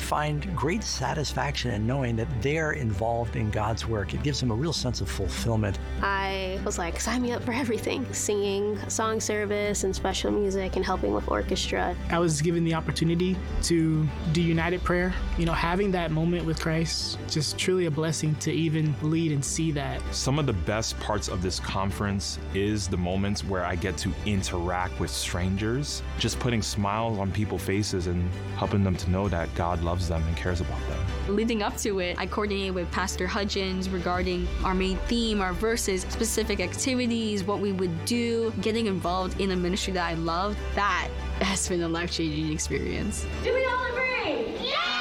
find great satisfaction in knowing that they're involved in God's work. It gives them a real sense of fulfillment. I was like, sign me up for everything. Singing, song service, and special music, and helping with orchestra. I was given the opportunity to do United Prayer. Having that moment with Christ, just truly a blessing to even lead and see that. Some of the best parts of this conference is the moments where I get to interact with strangers, just putting smiles on people's faces and helping them to know that God loves them and cares about them. Leading up to it, I coordinated with Pastor Hudgens regarding our main theme, our verses, specific activities, what we would do, getting involved in a ministry that I love. That has been a life-changing experience. Do we all agree?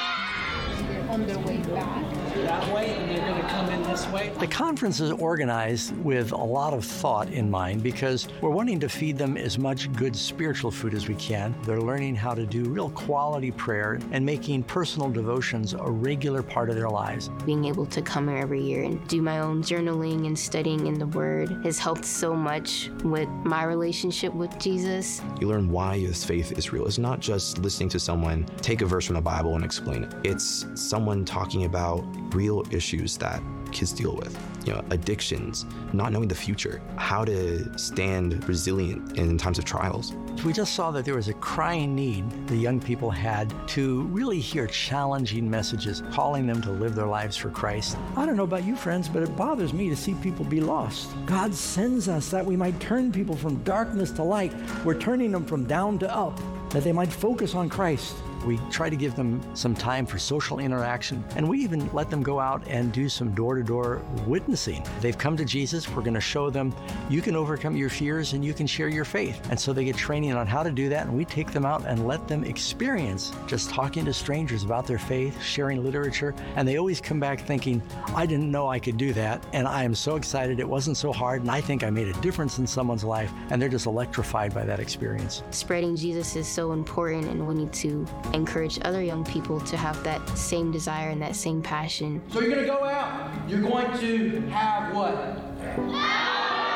They're on their way back. That way, and they're going to come in this way. The conference is organized with a lot of thought in mind because we're wanting to feed them as much good spiritual food as we can. They're learning how to do real quality prayer and making personal devotions a regular part of their lives. Being able to come here every year and do my own journaling and studying in the Word has helped so much with my relationship with Jesus. You learn why this faith is real. It's not just listening to someone take a verse from the Bible and explain it. It's someone talking about real issues that kids deal with, addictions, not knowing the future, how to stand resilient in times of trials. We just saw that there was a crying need the young people had to really hear challenging messages, calling them to live their lives for Christ. I don't know about you, friends, but it bothers me to see people be lost. God sends us that we might turn people from darkness to light. We're turning them from down to up, that they might focus on Christ. We try to give them some time for social interaction, and we even let them go out and do some door-to-door witnessing. They've come to Jesus. We're going to show them you can overcome your fears and you can share your faith. And so they get training on how to do that, and we take them out and let them experience just talking to strangers about their faith, sharing literature, and they always come back thinking, I didn't know I could do that, and I am so excited. It wasn't so hard, and I think I made a difference in someone's life, and they're just electrified by that experience. Spreading Jesus is so important, and we need to encourage other young people to have that same desire and that same passion. So you're going to go out. You're going to have what? Yeah!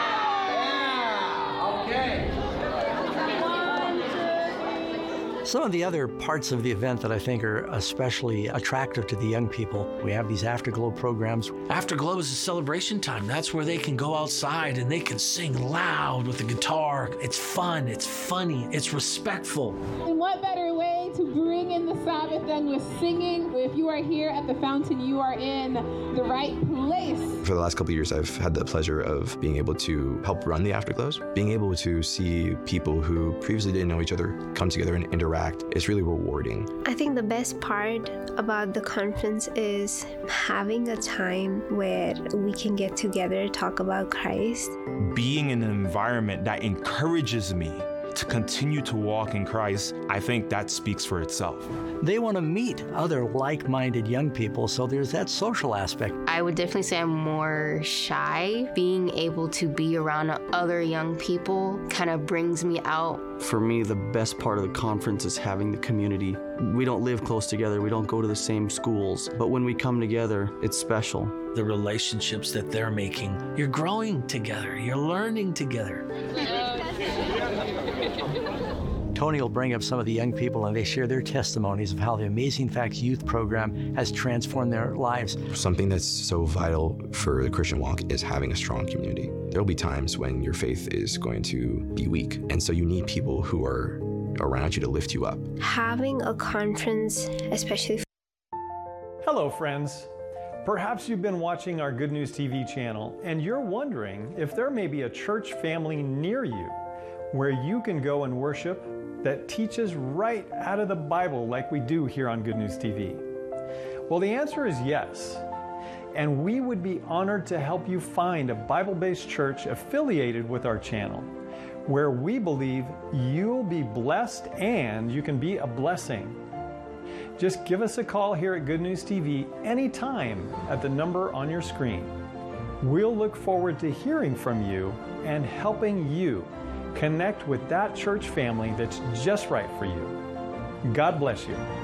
Okay. Some of the other parts of the event that I think are especially attractive to the young people, we have these Afterglow programs. Afterglow is a celebration time. That's where they can go outside and they can sing loud with the guitar. It's fun, it's funny, it's respectful. And what better way to bring in the Sabbath than with singing? If you are here at the fountain, you are in the right place. For the last couple of years, I've had the pleasure of being able to help run the Afterglows. Being able to see people who previously didn't know each other come together and interact is really rewarding. I think the best part about the conference is having a time where we can get together, talk about Christ. Being in an environment that encourages me to continue to walk in Christ, I think that speaks for itself. They want to meet other like-minded young people, so there's that social aspect. I would definitely say I'm more shy. Being able to be around other young people kind of brings me out. For me, the best part of the conference is having the community. We don't live close together, we don't go to the same schools, but when we come together, it's special. The relationships that they're making, you're growing together, you're learning together. Tony will bring up some of the young people and they share their testimonies of how the Amazing Facts Youth Program has transformed their lives. Something that's so vital for the Christian walk is having a strong community. There will be times when your faith is going to be weak, and so you need people who are around you to lift you up. Having a conference, especially... Hello, friends. Perhaps you've been watching our Good News TV channel, and you're wondering if there may be a church family near you where you can go and worship that teaches right out of the Bible like we do here on Good News TV. Well, the answer is yes. And we would be honored to help you find a Bible-based church affiliated with our channel, where we believe you'll be blessed and you can be a blessing. Just give us a call here at Good News TV anytime at the number on your screen. We'll look forward to hearing from you and helping you connect with that church family that's just right for you. God bless you.